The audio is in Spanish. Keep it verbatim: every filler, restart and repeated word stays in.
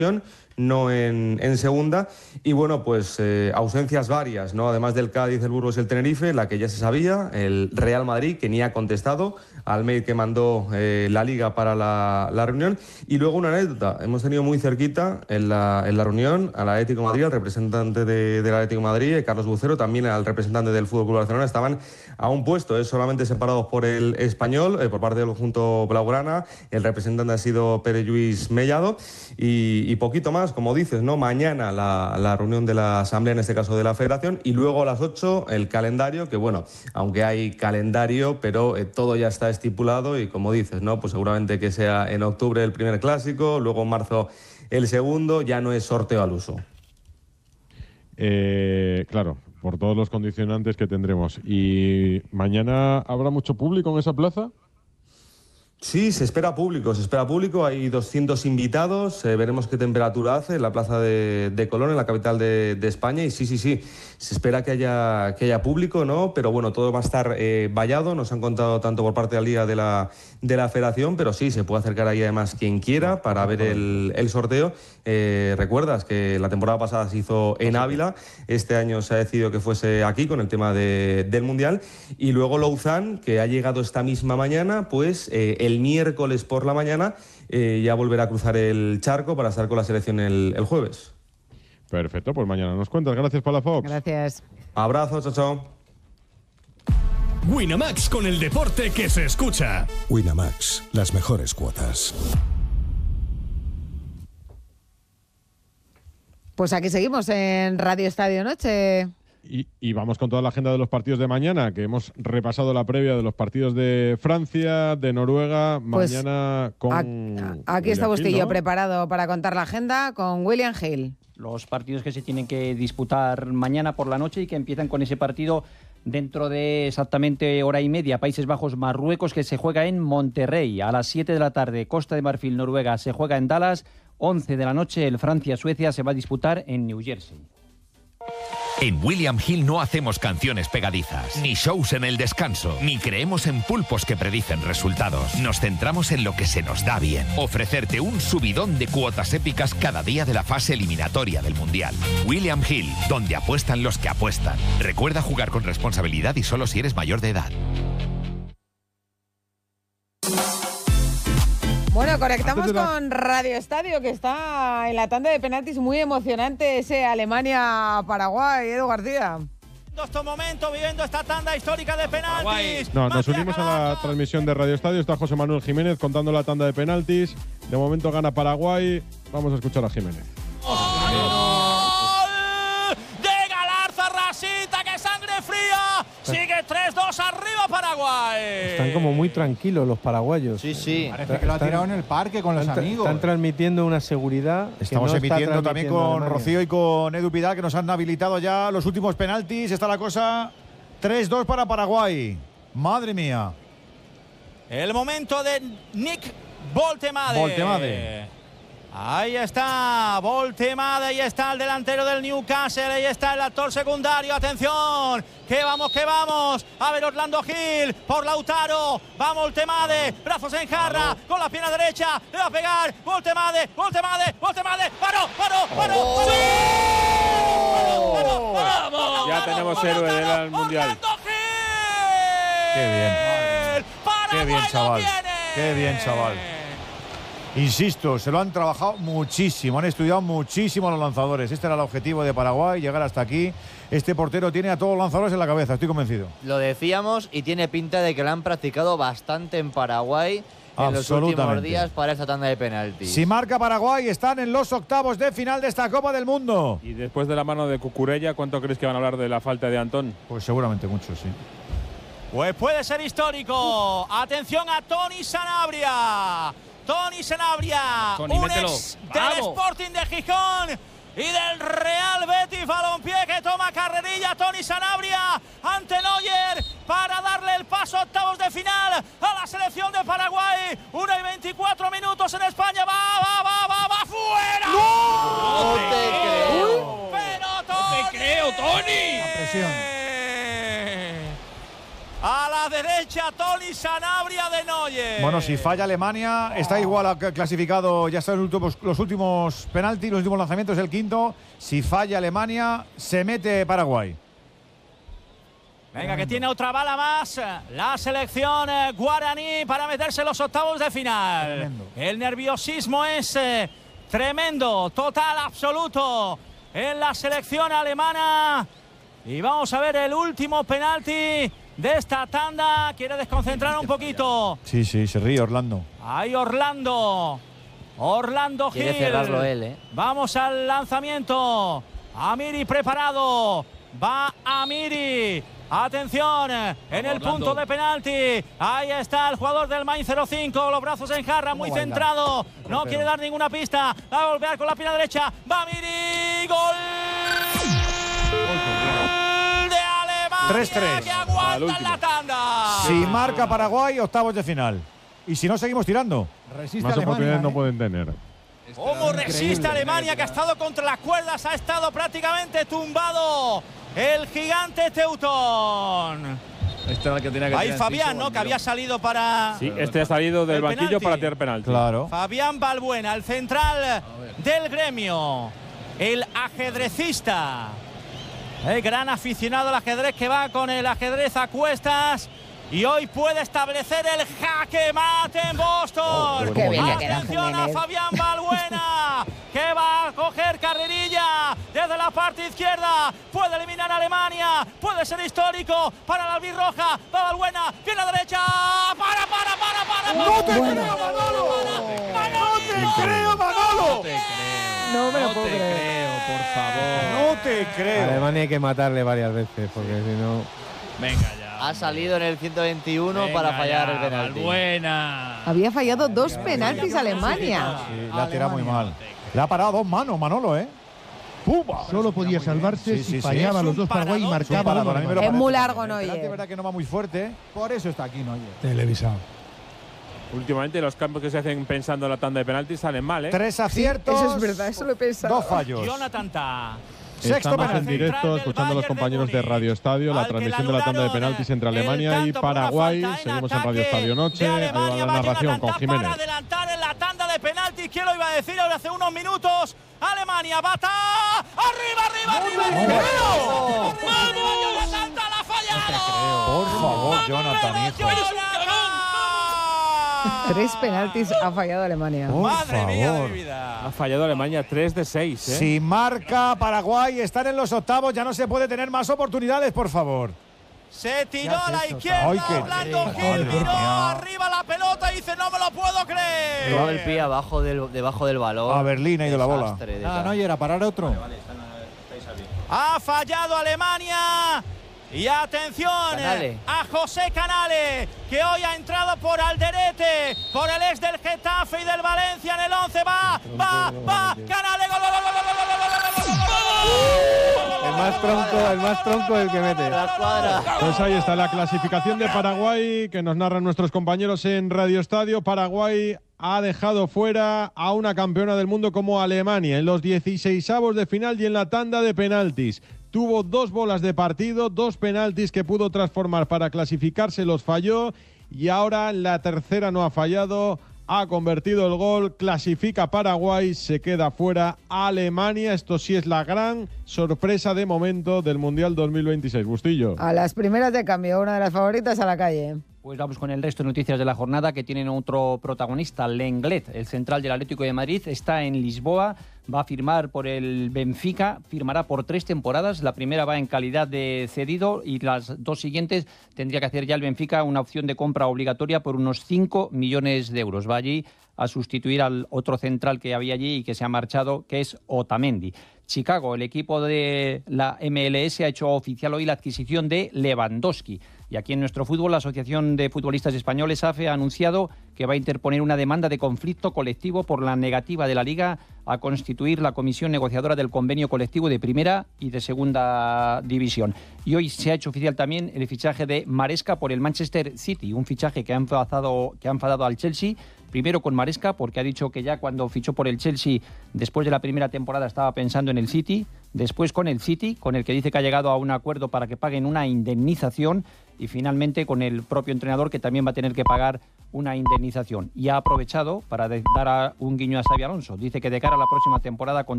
no en, en segunda, y bueno, pues eh, ausencias varias, ¿no? Además del Cádiz, el Burgos y el Tenerife, la que ya se sabía, el Real Madrid, que ni ha contestado al mail que mandó eh, la Liga para la, la reunión. Y luego una anécdota, hemos tenido muy cerquita en la, en la reunión al Atlético de Madrid, al representante de, del Atlético de Madrid, Carlos Bucero, también al representante del Fútbol Club Barcelona, estaban a un puesto, eh, solamente separados por el español, eh, por parte del conjunto blaugrana. El representante ha sido Pere Lluís Mellado, y, y poquito más, como dices, ¿no? Mañana la, la reunión de la Asamblea, en este caso de la Federación, y luego a las ocho el calendario, que bueno, aunque hay calendario, pero eh, todo ya está estipulado, y como dices, ¿no? Pues seguramente que sea en octubre el primer clásico, luego en marzo el segundo, ya no es sorteo al uso. Eh, claro, por todos los condicionantes que tendremos. ¿Y mañana habrá mucho público en esa plaza? Sí, se espera público, se espera público, hay doscientos invitados, eh, veremos qué temperatura hace en la plaza de, de Colón, en la capital de, de España, y sí, sí, sí, se espera que haya, que haya público, ¿no? Pero bueno, todo va a estar eh, vallado, nos han contado tanto por parte de la Liga de la, de la Federación, pero sí, se puede acercar ahí además quien quiera para ver el, el sorteo. Eh, recuerdas que la temporada pasada se hizo en Ávila, este año se ha decidido que fuese aquí con el tema de, del Mundial, y luego Louzán, que ha llegado esta misma mañana, pues eh, el miércoles por la mañana eh, ya volverá a cruzar el charco para estar con la selección el, el jueves. Perfecto, pues mañana nos cuentas. Gracias, Palafox. Gracias. Abrazo, chao, chao. Winamax, con el deporte que se escucha. Winamax, las mejores cuotas. Pues aquí seguimos en Radio Estadio Noche. Y, y vamos con toda la agenda de los partidos de mañana, que hemos repasado la previa de los partidos de Francia, de Noruega, pues mañana con... A, aquí está Bustillo, ¿no?, preparado para contar la agenda con William Hill. Los partidos que se tienen que disputar mañana por la noche y que empiezan con ese partido dentro de exactamente hora y media. Países Bajos, Marruecos, que se juega en Monterrey. A las siete de la tarde, Costa de Marfil, Noruega, se juega en Dallas. once de la noche, el Francia-Suecia se va a disputar en New Jersey. En William Hill no hacemos canciones pegadizas, ni shows en el descanso, ni creemos en pulpos que predicen resultados. Nos centramos en lo que se nos da bien. Ofrecerte un subidón de cuotas épicas cada día de la fase eliminatoria del Mundial. William Hill, donde apuestan los que apuestan. Recuerda jugar con responsabilidad y solo si eres mayor de edad. Bueno, conectamos la... con Radio Estadio, que está en la tanda de penaltis muy emocionante, ese Alemania-Paraguay. Edu García. Estos momentos, viviendo esta tanda histórica de penaltis. No, nos unimos a la transmisión de Radio Estadio. Está José Manuel Jiménez contando la tanda de penaltis. De momento gana Paraguay. Vamos a escuchar a Jiménez. ¡Gol de Galarza Rasita! ¡Qué sangre fría! Sigue tres dos arriba Paraguay. Están como muy tranquilos los paraguayos. Sí, sí. Parece que lo ha tirado en el parque con los están, amigos. Están transmitiendo una seguridad. Estamos que no emitiendo está también con Rocío y con Edu Pidal, que nos han habilitado ya los últimos penaltis. Está la cosa tres dos para Paraguay. Madre mía. El momento de Nick Voltemade. Voltemade. Ahí está Voltemade, ahí está el delantero del Newcastle, ahí está el actor secundario, atención, que vamos, que vamos, a ver Orlando Gil, por Lautaro, va Voltemade, brazos en jarra, con la pierna derecha, le va a pegar, Voltemade, Voltemade, Voltemade, paró, paró, paró, oh. paró, paró, paró, paró, ya tenemos héroe del Mundial. Qué bien, qué bien, chaval, qué bien, chaval. Insisto, se lo han trabajado muchísimo, han estudiado muchísimo a los lanzadores. Este era el objetivo de Paraguay, llegar hasta aquí. Este portero tiene a todos los lanzadores en la cabeza, estoy convencido. Lo decíamos y tiene pinta de que lo han practicado bastante en Paraguay en los últimos días para esta tanda de penaltis. Si marca Paraguay, están en los octavos de final de esta Copa del Mundo. Y después de la mano de Cucurella, ¿cuánto crees que van a hablar de la falta de Antón? Pues seguramente mucho, sí. Pues puede ser histórico. Atención a Tony Sanabria. Tony Sanabria, Tony, un mételo. ex del Sporting de Gijón y del Real Betis Balompié, que toma carrerilla. Tony Sanabria ante Neuer para darle el paso a octavos de final a la selección de Paraguay. una y veinticuatro minutos en España. Va, va, va, va, va, fuera. ¡No! No te creo. Pero Tony. No te creo, Tony. La presión. A la derecha, Toni Sanabria de Neuer. Bueno, si falla Alemania, está igual a clasificado, ya están los últimos, los últimos penaltis, los últimos lanzamientos, el quinto. Si falla Alemania, se mete Paraguay. Venga, que tiene otra bala más la selección eh, guaraní para meterse en los octavos de final. Tremendo. El nerviosismo es eh, tremendo, total, absoluto en la selección alemana. Y vamos a ver el último penalti de esta tanda. Quiere desconcentrar un poquito. Sí, sí, se ríe Orlando. Ahí Orlando. Orlando Gil. Quiere cerrarlo él, ¿eh? Vamos al lanzamiento. Amiri preparado. Va Amiri. Atención, en el punto de penalti. Ahí está el jugador del Mainz cero cinco, los brazos en jarra, muy centrado. No quiere dar ninguna pista. Va a golpear con la pierna derecha. Va Miri, gol de Alemania. tres tres. Que aguanta la tanda. Si marca Paraguay, octavos de final. Y si no, seguimos tirando. Resiste Más Alemania, oportunidades ¿eh? no pueden tener. ¿Cómo resiste Alemania, que ha estado contra las cuerdas? Ha estado prácticamente tumbado el gigante Teutón. Este era el que tenía que Ahí Fabián, ¿no? Que había salido para... Sí, este ha salido del banquillo penalti. para tirar penalti. Claro. Fabián Balbuena, el central del gremio. El ajedrecista. El gran aficionado al ajedrez que va con el ajedrez a cuestas. Y hoy puede establecer el jaque mate en Boston. Oh, qué bien Atención a Fabián Balbuena, que va a coger carrerilla desde la parte izquierda. Puede eliminar a Alemania. Puede ser histórico para la albirroja. Va Balbuena, viene a la derecha. Para, para, para, para. ¡No te creo, Manolo! ¡No te creo, Manolo! No me lo puedo creer. creo, por favor. No te creo. A Alemania hay que matarle varias veces, porque si no... Venga ya. Ha salido en el ciento veintiuno Venga para fallar ya, el penalti. Buena. Había fallado dos penaltis Alemania. Sí, la tira muy mal. Le ha parado dos manos, Manolo, ¿eh? ¡Pumba! Solo podía salvarse sí, si sí, fallaba sí. los dos Paraguay y marcaba uno. Es, es muy largo, ¿no? Es verdad que no va muy fuerte. Por eso está aquí, ¿no? Televisado. Últimamente los cambios que se hacen pensando en la tanda de penaltis salen mal, ¿eh? Tres aciertos. Sí, eso es verdad, eso lo he pensado. Dos fallos. Jonathan Ta. Sexto Estamos penalti. en directo escuchando a los compañeros de Radio Estadio, la transmisión de la tanda de penaltis entre Alemania y Paraguay. Seguimos en Radio Estadio Noche. Ahí va la narración con Jiménez. Para adelantar en la tanda de penaltis, ¿quién lo iba a decir ahora hace unos minutos? Alemania, Bata. ¡Arriba, arriba, arriba! arriba! ¡Vamos! ¡Jonathan Ta la ha fallado! Por favor, Jonathan, hijo. Tres penaltis ha fallado Alemania. Por Madre favor. mía de mi vida. Ha fallado Alemania tres de seis, ¿eh? Si marca Paraguay, están en los octavos, ya no se puede tener más oportunidades, por favor. Se tiró a la izquierda, Ay, qué Orlando Gil miró arriba la pelota y dice, no me lo puedo creer. Lleva el pie abajo del, debajo del balón. A Berlín ha ido la bola. Ah, no, y era parar otro. Ha fallado Alemania. Y atención Canale. a José Canale, que hoy ha entrado por Alderete, por el ex del Getafe y del Valencia en el once. Va, va, va, Canale, gol, gol, gol, gol, gol, gol, gol. El más tronco, el más tronco el que mete. La cuadra. Pues ahí está la clasificación de Paraguay que nos narran nuestros compañeros en Radio Estadio. Paraguay ha dejado fuera a una campeona del mundo como Alemania en los dieciseisavos de final y en la tanda de penaltis. Tuvo dos bolas de partido, dos penaltis que pudo transformar para clasificarse, los falló y ahora la tercera no ha fallado, ha convertido el gol, clasifica Paraguay, se queda fuera Alemania. Esto sí es la gran sorpresa de momento del Mundial dos mil veintiséis. Bustillo. A las primeras de cambio, una de las favoritas a la calle. Pues vamos con el resto de noticias de la jornada que tienen otro protagonista, Lenglet, el central del Atlético de Madrid, está en Lisboa, va a firmar por el Benfica, firmará por tres temporadas, la primera va en calidad de cedido y las dos siguientes tendría que hacer ya el Benfica una opción de compra obligatoria por unos cinco millones de euros. Va allí a sustituir al otro central que había allí y que se ha marchado, que es Otamendi. Chicago, el equipo de la M L S, ha hecho oficial hoy la adquisición de Lewandowski. Y aquí en nuestro fútbol, la Asociación de Futbolistas Españoles, A F E, ha anunciado que va a interponer una demanda de conflicto colectivo por la negativa de la Liga a constituir la comisión negociadora del convenio colectivo de primera y de segunda división. Y hoy se ha hecho oficial también el fichaje de Maresca por el Manchester City, un fichaje que ha enfadado, que ha enfadado al Chelsea Primero con Maresca, porque ha dicho que ya cuando fichó por el Chelsea, después de la primera temporada, estaba pensando en el City. Después con el City, con el que dice que ha llegado a un acuerdo para que paguen una indemnización. Y finalmente con el propio entrenador, que también va a tener que pagar una indemnización. Y ha aprovechado para dar un guiño a Xabi Alonso. Dice que de cara a la próxima temporada contará